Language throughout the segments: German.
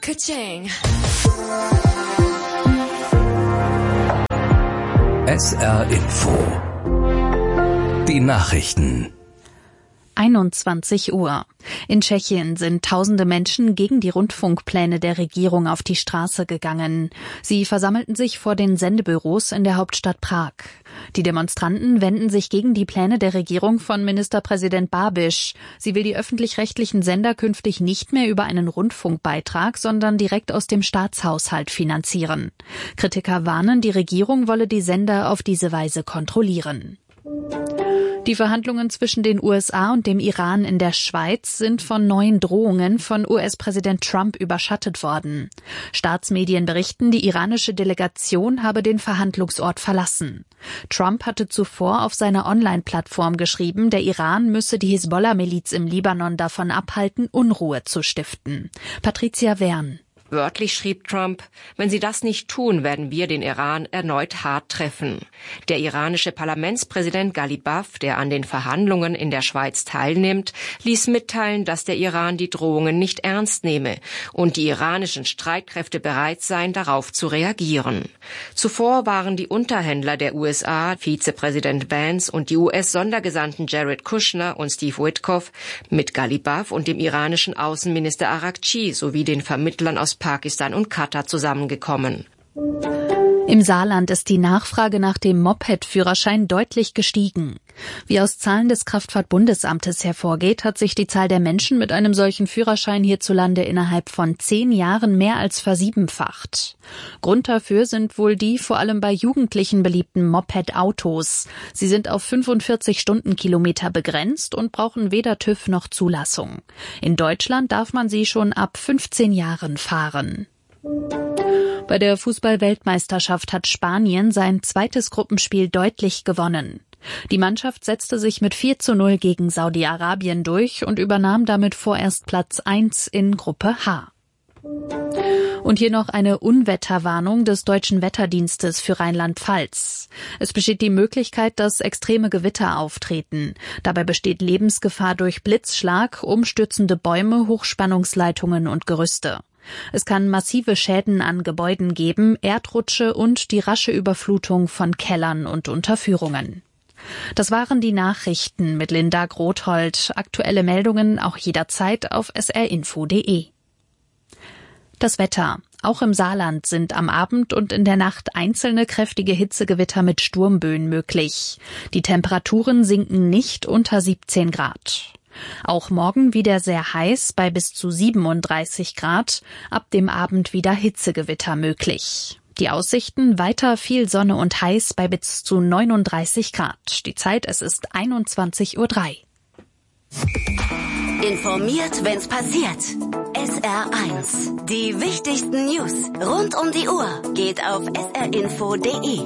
Ka-ching. SR Info. Die Nachrichten. 21 Uhr. In Tschechien sind tausende Menschen gegen die Rundfunkpläne der Regierung auf die Straße gegangen. Sie versammelten sich vor den Sendebüros in der Hauptstadt Prag. Die Demonstranten wenden sich gegen die Pläne der Regierung von Ministerpräsident Babiš. Sie will die öffentlich-rechtlichen Sender künftig nicht mehr über einen Rundfunkbeitrag, sondern direkt aus dem Staatshaushalt finanzieren. Kritiker warnen, die Regierung wolle die Sender auf diese Weise kontrollieren. Die Verhandlungen zwischen den USA und dem Iran in der Schweiz sind von neuen Drohungen von US-Präsident Trump überschattet worden. Staatsmedien berichten, die iranische Delegation habe den Verhandlungsort verlassen. Trump hatte zuvor auf seiner Online-Plattform geschrieben, der Iran müsse die Hisbollah-Miliz im Libanon davon abhalten, Unruhe zu stiften. Patricia Wern. Wörtlich schrieb Trump, wenn sie das nicht tun, werden wir den Iran erneut hart treffen. Der iranische Parlamentspräsident Ghalibaf, der an den Verhandlungen in der Schweiz teilnimmt, ließ mitteilen, dass der Iran die Drohungen nicht ernst nehme und die iranischen Streitkräfte bereit seien, darauf zu reagieren. Zuvor waren die Unterhändler der USA, Vizepräsident Vance und die US-Sondergesandten Jared Kushner und Steve Witkoff mit Ghalibaf und dem iranischen Außenminister Araghchi sowie den Vermittlern aus Pakistan und Katar zusammengekommen. Im Saarland ist die Nachfrage nach dem Moped-Führerschein deutlich gestiegen. Wie aus Zahlen des Kraftfahrtbundesamtes hervorgeht, hat sich die Zahl der Menschen mit einem solchen Führerschein hierzulande innerhalb von 10 Jahren mehr als versiebenfacht. Grund dafür sind wohl die vor allem bei Jugendlichen beliebten Moped-Autos. Sie sind auf 45 Stundenkilometer begrenzt und brauchen weder TÜV noch Zulassung. In Deutschland darf man sie schon ab 15 Jahren fahren. Bei der Fußball-Weltmeisterschaft hat Spanien sein zweites Gruppenspiel deutlich gewonnen. Die Mannschaft setzte sich mit 4:0 gegen Saudi-Arabien durch und übernahm damit vorerst Platz 1 in Gruppe H. Und hier noch eine Unwetterwarnung des Deutschen Wetterdienstes für Rheinland-Pfalz. Es besteht die Möglichkeit, dass extreme Gewitter auftreten. Dabei besteht Lebensgefahr durch Blitzschlag, umstürzende Bäume, Hochspannungsleitungen und Gerüste. Es kann massive Schäden an Gebäuden geben, Erdrutsche und die rasche Überflutung von Kellern und Unterführungen. Das waren die Nachrichten mit Linda Grothold. Aktuelle Meldungen auch jederzeit auf srinfo.de. Das Wetter. Auch im Saarland sind am Abend und in der Nacht einzelne kräftige Hitzegewitter mit Sturmböen möglich. Die Temperaturen sinken nicht unter 17 Grad. Auch morgen wieder sehr heiß bei bis zu 37 Grad, ab dem Abend wieder Hitzegewitter möglich. Die Aussichten weiter viel Sonne und heiß bei bis zu 39 Grad. Die Zeit, es ist 21:03 Uhr. Informiert, wenn's passiert. SR1. Die wichtigsten News rund um die Uhr geht auf srinfo.de.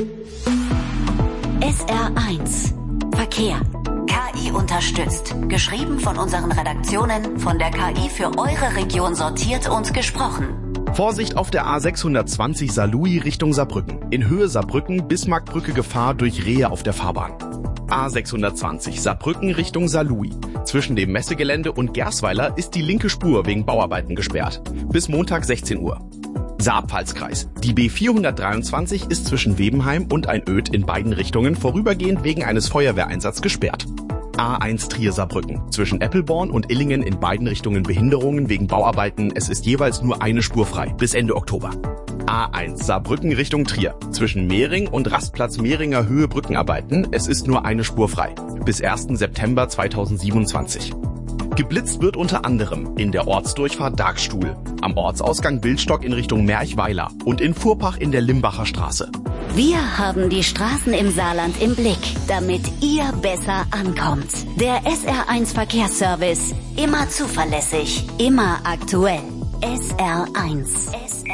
SR1. Verkehr. KI unterstützt. Geschrieben von unseren Redaktionen, von der KI für eure Region sortiert und gesprochen. Vorsicht auf der A620 Saarlouis Richtung Saarbrücken. In Höhe Saarbrücken, Bismarckbrücke Gefahr durch Rehe auf der Fahrbahn. A620 Saarbrücken Richtung Saarlouis. Zwischen dem Messegelände und Gersweiler ist die linke Spur wegen Bauarbeiten gesperrt. Bis Montag 16 Uhr. Saar-Pfalz-Kreis. Die B423 ist zwischen Webenheim und Einöd in beiden Richtungen vorübergehend wegen eines Feuerwehreinsatzes gesperrt. A1 Trier-Saarbrücken. Zwischen Eppelborn und Illingen in beiden Richtungen Behinderungen wegen Bauarbeiten. Es ist jeweils nur eine Spur frei. Bis Ende Oktober. A1 Saarbrücken Richtung Trier. Zwischen Mehring und Rastplatz Mehringer Höhe Brückenarbeiten. Es ist nur eine Spur frei. Bis 1. September 2027. Geblitzt wird unter anderem in der Ortsdurchfahrt Darkstuhl, am Ortsausgang Wildstock in Richtung Merchweiler und in Furpach in der Limbacher Straße. Wir haben die Straßen im Saarland im Blick, damit ihr besser ankommt. Der SR1 Verkehrsservice. Immer zuverlässig, immer aktuell. SR1.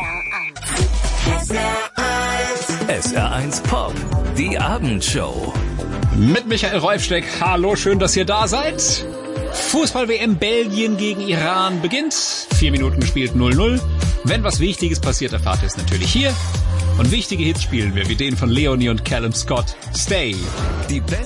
SR1 Pop. Die Abendshow. Mit Michael Reufsteck. Hallo, schön, dass ihr da seid. Fußball-WM Belgien gegen Iran beginnt. 4 Minuten gespielt, 0:0. Wenn was Wichtiges passiert, erfahrt ihr es natürlich hier. Und wichtige Hits spielen wir, wie den von Leonie und Callum Scott. Stay. Die